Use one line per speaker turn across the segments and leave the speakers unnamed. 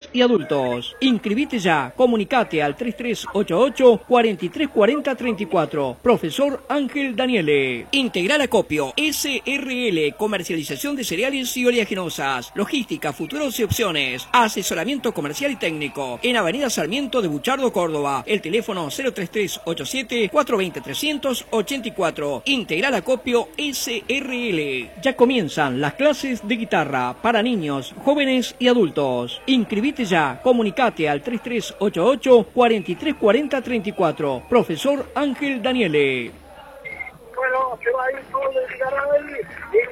y adultos. Inscribite ya, comunicate al 3388 4340 34. Profesor Ángel Daniele. Integral Acopio, SRL, comercialización de cereales y oleaginosas, logística, futuros y opciones, asesoramiento comercial y técnico, en Avenida Sarmiento de Buchardo, Córdoba. El teléfono 03387 420 384. Integral Acopio SRL. Ya comienzan las clases de guitarra para niños, jóvenes y adultos. Inscribite ya, comunicate al 3388 4340 34. Profesor Ángel Daniele.
Bueno, se va a ir todo el Garay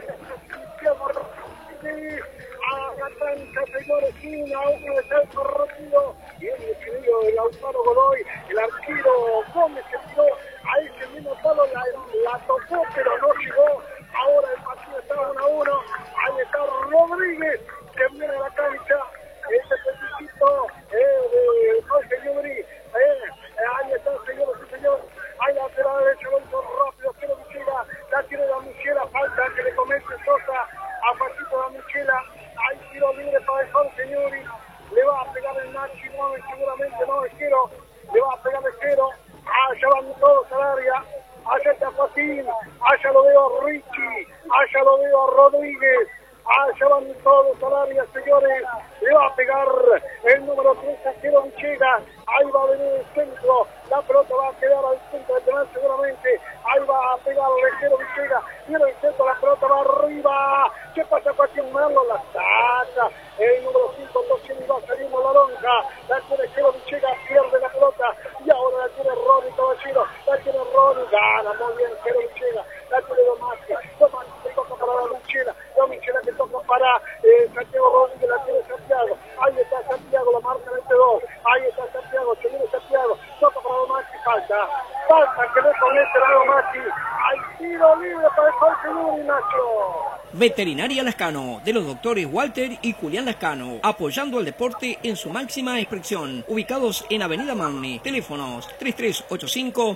a la cancha, señores, 1-1 está el partido. Bien decidido el Lautaro Godoy, el arquero Gómez que tiró a ese mismo palo, la tocó pero no llegó. Ahora el partido está 1-1, ahí está Rodríguez que viene a la cancha, ese peticito de Jorge Yubri, ahí está, señores y señores, ahí lateral derecho, lo hizo rápido, pero Michela, la tiene la Michela, falta que le comente Sosa a Patito la Michela, hay tiro libre para el Jorge Yubri, le va a pegar el Nachi Gómez, seguramente no, el Jero, le va a pegar el Jero, allá van todos al área, allá está Joaquín, allá lo veo a Richie, allá lo veo a Rodríguez, allá van todos al área, señores, le va a pegar el número 3 a Jero Michela, ahí va a venir el centro, la pelota va a quedar al centro de penal seguramente, ahí va a pegar el Jero Michela, viene el centro, la pelota va arriba, ¿qué pasa Joaquín Merlo? La saca, el número 5, Tocini va saliendo la lonja, la tiene Jero Michela, pierde la pelota, y ahora la tiene Ronnie Caballero, la tiene Ronnie, gana muy bien Jero Michela, la tiene Domás que toca para la Michela que toca para Santiago Rodríguez, la tiene Santiago, ahí está Santiago, la marca de 2, ahí está Santiago, se viene Santiago, toca para Domás y falta que le conecte a Domás, hay tiro libre para el Jorge Yuri, Nacho.
Veterinaria Lascano, de los doctores Walter y Julián Lascano, apoyando al deporte en su máxima expresión, ubicados en Avenida Mauni, teléfonos 3385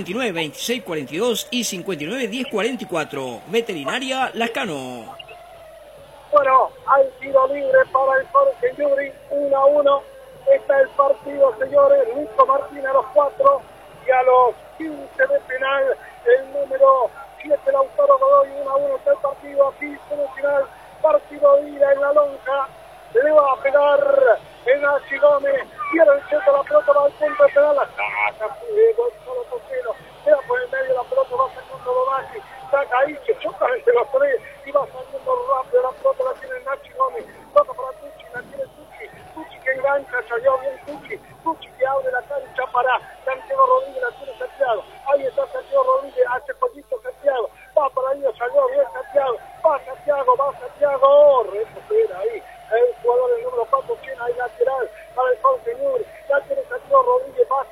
592642 y 591044. Veterinaria Lascano.
Bueno, hay tiro libre para el Jorge Yuri, 1-1, está el partido, señores, Nico Martín a los 4 y a los 15 de penal, el número 7 Lautaro Godoy, 1-1 está el partido, aquí semifinal, partido de ida en la lonja, le va a pegar el Nachi Gómez, pierde el centro, la pelota va al punto de penal, la saca, solo Tocino, queda por el medio, la pelota va sacando Donati, saca ahí, se choca entre los tres, y va saliendo rápido, la pelota la tiene el Nachi Gómez, toca para Tucci, la tiene Tucci que engancha, salió bien Tucci que abre la cancha para Santiago Rodríguez, la tiene Santiago, ahí está Santiago Rodríguez, hace poquito Santiago, va para ahí, salió bien Santiago, va Santiago, recupera ahí, el jugador del número 4, China, ahí lateral, para el Jorge Yuri, ya tiene Santiago Rodríguez, va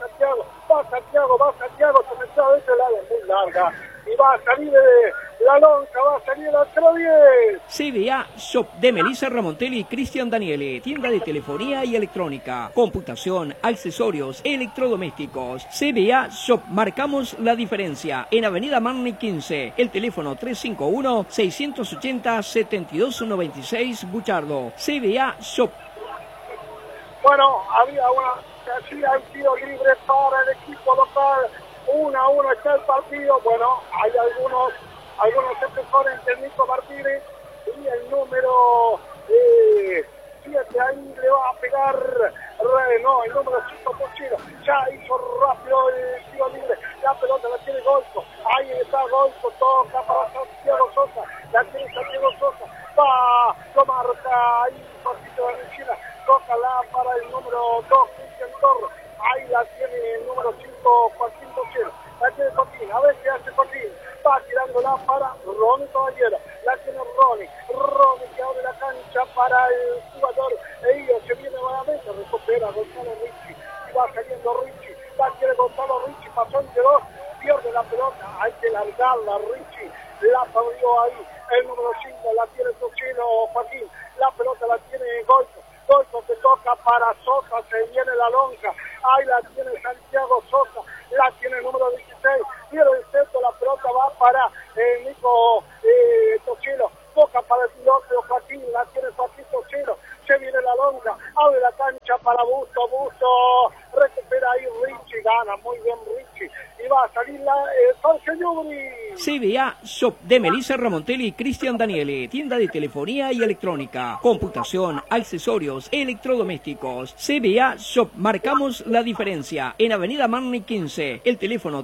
Santiago, comenzó de este lado, muy larga, y va a salir de la lonja, va a salir el arquero 10.
CBA Shop de Melissa Ramontelli y Cristian Daniele, tienda de telefonía y electrónica, computación, accesorios, electrodomésticos. CBA Shop, marcamos la diferencia. En Avenida Marni 15, el teléfono 351-680-7296, Buchardo. CBA Shop.
Bueno, había una, así hay tiro libre para el equipo local, 1-1 está el partido, bueno, hay algunos defensores de Nico Martínez y el número 7 ahí le va a pegar, no, el número 5 Pochino, ya hizo rápido el tiro libre, la pelota la tiene Golfo, ahí está Golfo, toca para Santiago Sosa, la tiene Santiago Sosa, va, lo marca ahí, Jorgito de Argentina, toca la para el número 2, Cristian Torres, ahí la tiene el número 5, Joaquín Pochino, la tiene Joaquín, a ver qué hace Joaquín, va tirándola para Ronnie Caballero, la tiene Ronnie que abre la cancha para el jugador, ellos se viene nuevamente, recupera Gonzalo Ricci, y va saliendo Ricci, la tiene Gonzalo Ricci, pasó entre dos, pierde la pelota, hay que largarla, Ricci, la abrió ahí, el número 5, la tiene Tocino Joaquín, la pelota la tiene Golfo que toca para Sosa, se viene la lonja, ahí la tiene Santiago Sosa, la tiene el número 16, pierde el centro, la pelota va para Nico Tocino, toca para el piloto Joaquín, la tiene Joaquín Tocino, se viene la longa, abre la cancha para Busto, recupera ahí Richie, gana muy bien Richie, y va a salir Jorge Yubri.
CBA Shop de Melissa Ramontelli y Cristian Daniele, tienda de telefonía y electrónica, computación, accesorios, electrodomésticos. CBA Shop, marcamos la diferencia. En Avenida Marney 15, el teléfono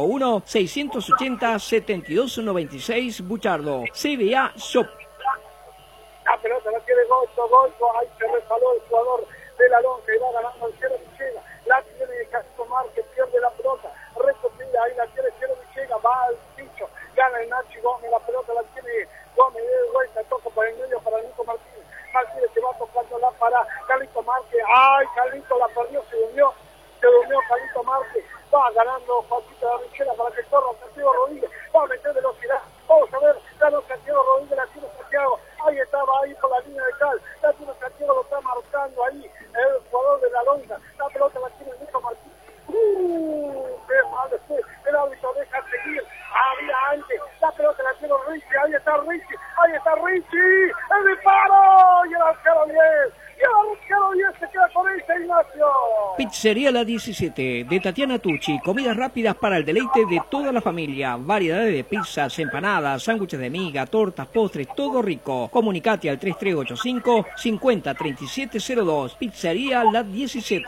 351-680-7296, Buchardo. CBA Shop.
La pelota la tiene Goico, ahí se resbaló el jugador de la lonja y va ganando el Chelo Villegas. La tiene Castro Márquez, pierde la pelota, recupera, ahí la tiene Chelo Villegas, va al piso, gana el Nachi Gómez, la pelota la tiene Gómez de vuelta, toca por el medio para Nico Martínez. Martínez que va tocándola para Carlito Márquez. Ay, Carlito la perdió, se durmió Carlito Márquez. Va ganando Joaquito de Richela para que corra Santiago Rodríguez. Va a meter velocidad. Vamos a ver, ganó Santiago Rodríguez, la tiene Santiago. Ahí estaba, ahí por la línea de cal. La tiene Santiago, lo está marcando ahí el jugador de la longa. La pelota la tiene Nico Martínez. Qué mal después. El árbitro deja seguir. Había antes. La pelota la tiene Richie. Ahí está Richie. El disparo. Y el arquero 10. Se queda con ese, Ignacio.
Pizzería La 17, de Tatiana Tucci, comidas rápidas para el deleite de toda la familia, variedades de pizzas, empanadas, sándwiches de miga, tortas, postres, todo rico. Comunicate al 3385-503702, Pizzería La 17.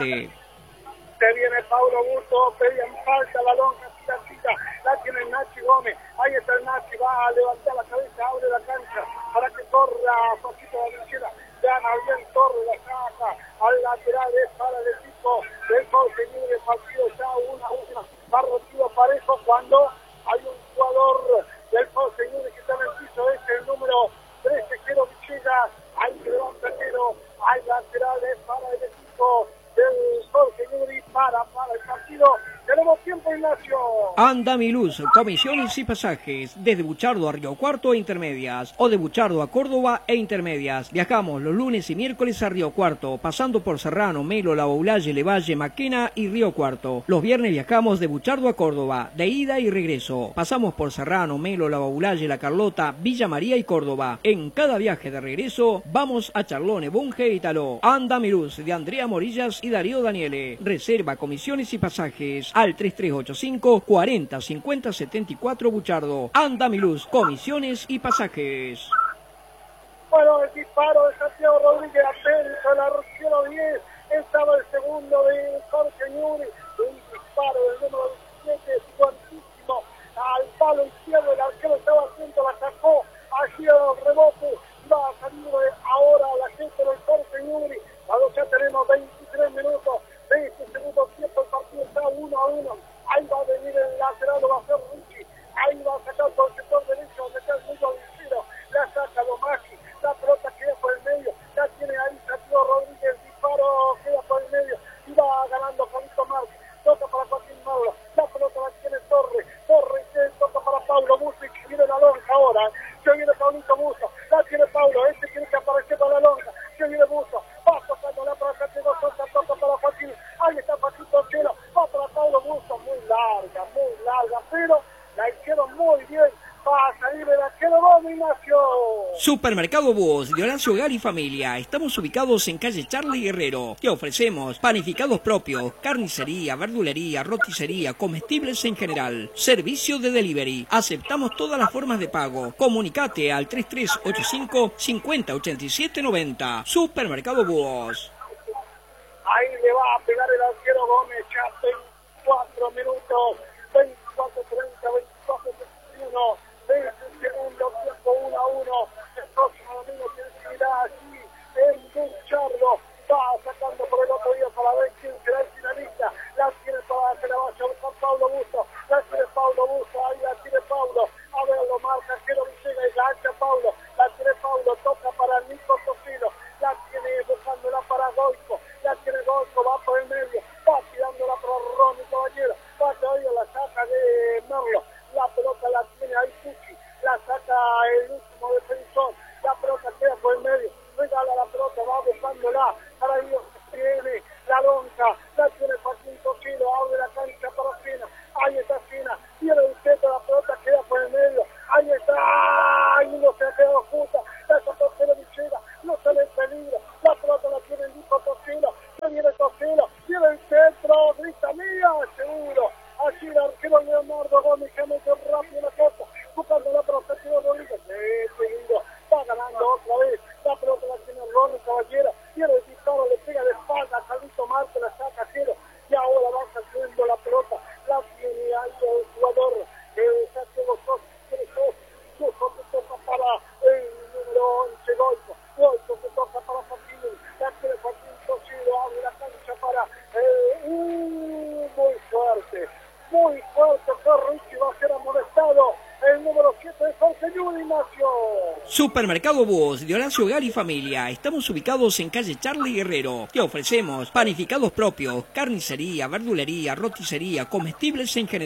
Se viene Paulo Busto, pedían falta la lonja, la tiene Nachi Gómez, ahí está el Nachi, va a levantar la cabeza, abre la cancha para que corra Joaquito de Vinchera. Gana bien Torres, la saca al lateral, es para el equipo del Jorge Libre, partido ya 1-1, va recibo parejo cuando hay un jugador del Jorge Libre que está en el piso, es el número 13, Jero Villegas, ahí se levanta Jero, hay laterales para el equipo del Jorge Libre, para el partido. Tenemos tiempo, Ignacio.
Andamiluz, comisiones y pasajes, desde Buchardo a Río Cuarto e Intermedias, o de Buchardo a Córdoba e Intermedias. Viajamos los lunes y miércoles a Río Cuarto, pasando por Serrano, Melo, La Boulaye, Levalle, Maquena y Río Cuarto. Los viernes viajamos de Buchardo a Córdoba, de ida y regreso. Pasamos por Serrano, Melo, La Boulaye, La Carlota, Villa María y Córdoba. En cada viaje de regreso, vamos a Charlone, Bunge y Taló. Andamiluz, de Andrea Morillas y Darío Daniele. Reserva, comisiones y pasajes al 3385 40 50 74 Buchardo. Andamiluz, comisiones y pasajes.
Bueno, el disparo de Santiago Rodríguez, atento, el arquero 10, estaba el segundo de Jorge Ñuri, un disparo del número 17, fuertísimo, al palo izquierdo, el arquero estaba atento, la sacó, allí el rebote, va a salir ahora la gente del Jorge Ñuri, cuando ya tenemos 23 minutos, 20 segundos tiempo, el partido está 1-1, ahí va a venir el lateral, lo va a hacer Richie, ahí va a sacar por el sector derecho, donde está el mundo al vicino, la saca Lomagi, la pelota queda por el medio, la tiene ahí Santiago Rodríguez, el disparo queda por el medio, y va ganando Carlito Márquez, toca para Joaquín Mauro, la pelota la tiene Torres toca para Paulo Busto, y que viene la lonja ahora, se viene Paulito Busto, la tiene Paulo, tiene que aparecer para la lonja, se viene Busto, va tocándola para Santiago, toca para Joaquín, ahí está Joaquito Chelo, va para Paulo Busto, muy larga, pero la hicieron muy bien, va a salir el arquero Ignacio.
Supermercado Búhos de Horacio Gal y Familia. Estamos ubicados en calle Charlie Guerrero. Te ofrecemos panificados propios, carnicería, verdulería, roticería, comestibles en general. Servicio de delivery. Aceptamos todas las formas de pago. Comunicate al 3385 50 87 90. Supermercado Búhos.
Ahí le va a pegar el arquero Gómez, ya 24 minutos, 24, 30, 24, 31, 20 segundos, tiempo 1-1. El próximo domingo tiene que ir allí en Buchardo, va sacando por el otro día para ver quién será el finalista. La tiene toda, se la va a buscar Paulo Busto, la tiene Paulo Busto, ahí la tiene Paulo, a ver, lo marca, Jero Villegas y gancha Paulo, la tiene Paulo, toca para Nico Tocino, la tiene buscándola para Goico, la tiene Goico, va por el medio, va tirándola para Ronnie Caballero, va todavía la saca de Merlo, la pelota la tiene ahí Tucci, la saca el último defensor, la pelota queda por el medio, regala la pelota, va buscándola, para Dios tiene la lonja, la tiene Joaquín Tocino, abre la cancha para Fina, ahí está Fina, tiene usted la pelota, queda por el medio, ahí está, ahí no se ha quedado justa, la sacó Jero Villegas, no sale en peligro, la pelota Tocelo, tiene el centro, grita mía, seguro. Allí el arquero Leonardo Gómez, que mete rápido la casa, buscando la protección de Rodríguez. Seguido, va ganando otra vez. La pelota la tiene Ronald Caballero, tiene el disparo, le pega de espalda a Carlito Marte, la saca Jero, y ahora va saliendo la pelota, la tiene ahí el jugador, Santiago Sosa, tiene Sosa que toca para el número 11, Goico que toca para Joaquín, la tiene Joaquín Tocelo, abre la cancha para, muy fuerte, que Richie va a ser amonestado, el número 7 de Jorge Yuri, Ignacio.
Supermercado Búhos de Horacio Gari Familia. Estamos ubicados en calle Charlie Guerrero. Te ofrecemos panificados propios, carnicería, verdulería, roticería, comestibles en general.